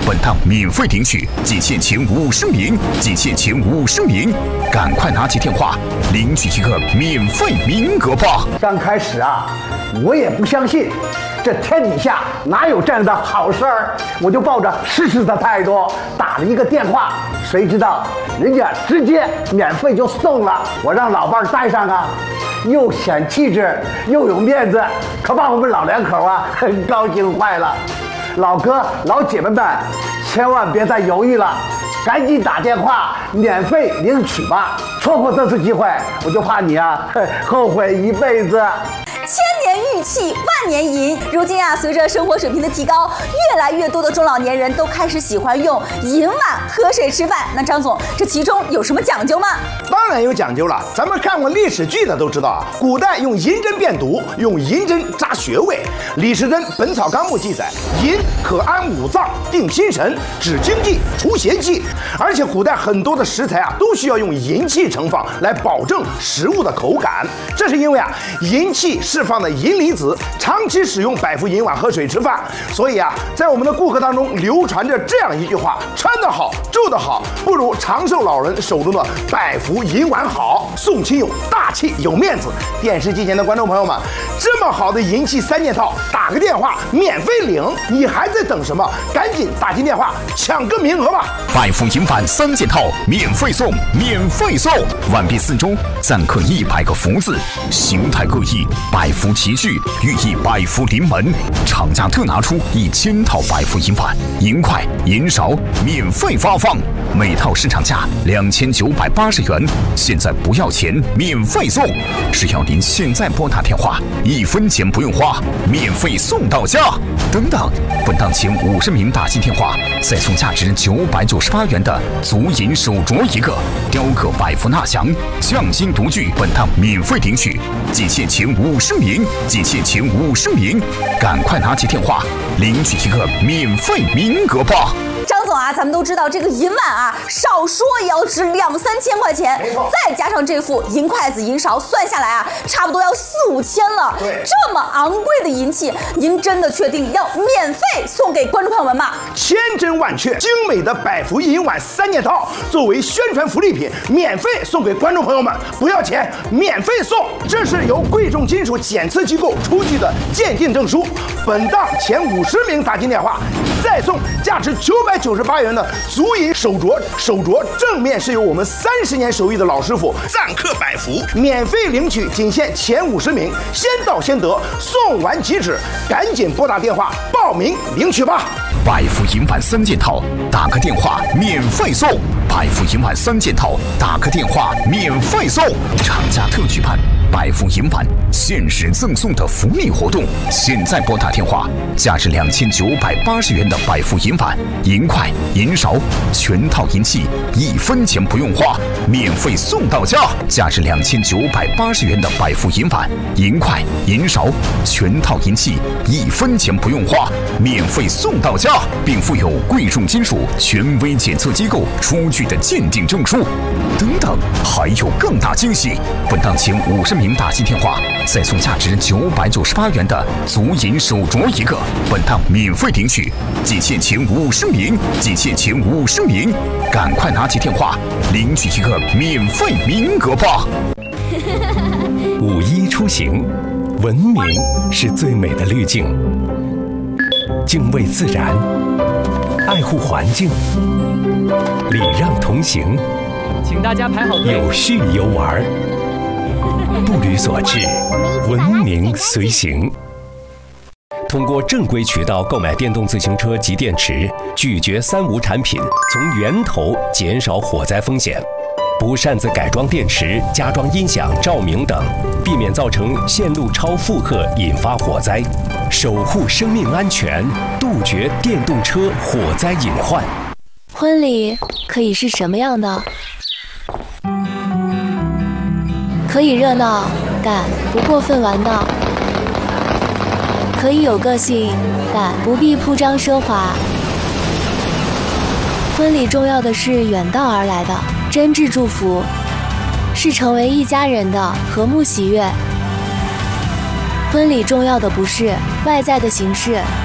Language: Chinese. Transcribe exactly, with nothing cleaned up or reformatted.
本档免费领取，仅限前五十名，仅限前五十名，赶快拿起电话领取一个免费名额吧！ 刚开始啊，我也不相信，这天底下哪有这样的好事儿？我就抱着试试的态度打了一个电话，谁知道人家直接免费就送了，我让老伴儿带上啊，又显气质又有面子，可把我们老两口啊很高兴坏了。老哥老姐们们，千万别再犹豫了，赶紧打电话免费领取吧！错过这次机会，我就怕你啊后悔一辈子。 千年玉器万年银，如今啊，随着生活水平的提高，越来越多的中老年人都开始喜欢用银碗喝水吃饭。那张总，这其中有什么讲究吗？ 当然有讲究了，咱们看过历史剧的都知道啊，古代用银针辨毒，用银针扎穴位。李时珍《本草纲目》记载，银可安五脏、定心神、止惊悸、除邪气。而且古代很多的食材啊，都需要用银器盛放来保证食物的口感。这是因为啊，银器释放的银离子长期使用百福银碗喝水吃饭，所以啊，在我们的顾客当中流传着这样一句话：穿得好，住得好，不如长寿老人手中的百福银碗好。送亲友大气有面子。电视机前的观众朋友们，这么好的银器三件套，打个电话免费领，你还在等什么？赶紧打进电话抢个名额吧！ 百福银碗三件套免费送，免费送！碗壁四周錾刻一百个福字，形态各异，百福齐聚，寓意百福临门。厂家特拿出一千套百福银碗，银筷、银勺免费发放，每套市场价两千九百八十元，现在不要钱，免费送！只要您现在拨打电话，一分钱不用花，免费送到家。等等，本档前五十名打进电话，再送价值九百九十八元的足银手镯一个，雕刻百福纳祥，匠心独具。本档免费领取，仅限前五十名，仅限前五十名，赶快拿起电话领取一个免费名额吧！ 张总啊，咱们都知道这个银碗啊，少说也要值两三千块钱，再加上这副银筷子、银勺，算下来啊，差不多要四五千了。 对， 这么昂贵的银器，您真的确定要免费送给观众朋友们吗？ 千真万确，精美的百福银碗三件套，作为宣传福利品，免费送给观众朋友们，不要钱，免费送。这是由贵重金属检测机构出具的鉴定证书。本档前五十名打进电话，再送价值九百九十八元的足银手镯，手镯正面是由我们三十年手艺的老师傅錾刻百福，免费领取，仅限前五十名，先到先得，送完即止，赶紧拨打电话报名领取吧。 百福银碗三件套，打个电话免费送！百福银碗三件套，打个电话免费送！厂家特举办百福银碗限时赠送的福利活动，现在拨打电话，价值两千九百八十元的百福银碗、银筷、银勺，全套银器一分钱不用花，免费送到家；价值两千九百八十元的百福银碗、银筷、银勺，全套银器一分钱不用花，免费送到家，并附有贵重金属权威检测机构出具的鉴定证书。等等，还有更大惊喜！本档前五十名打进电话，再送价值九百九十八元的足银手镯一个，本档免费领取，仅限前五十名，仅限前五十名，赶快拿起电话领取一个免费名额吧！ 五一出行，文明是最美的滤镜，敬畏自然，爱护环境，礼让同行， 请大家排好队， 有序游玩，步履所至，文明随行。通过正规渠道购买电动自行车及电池，拒绝三无产品，从源头减少火灾风险。不擅自改装电池、加装音响、照明等，避免造成线路超负荷引发火灾，守护生命安全，杜绝电动车火灾隐患。 婚礼可以是什么样的？可以热闹，但不过分玩闹；可以有个性，但不必铺张奢华。婚礼重要的是远道而来的真挚祝福，是成为一家人的和睦喜悦。婚礼重要的不是外在的形式，